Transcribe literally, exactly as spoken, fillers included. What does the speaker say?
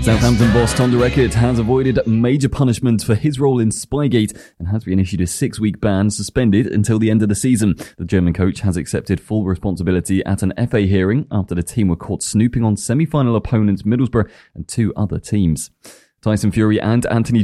Southampton boss Tom Dureckert has avoided major punishment for his role in Spygate and has been issued a six-week ban, suspended until the end of the season. The German coach has accepted full responsibility at an F A hearing after the team were caught snooping on semi-final opponents Middlesbrough and two other teams. Tyson Fury and Anthony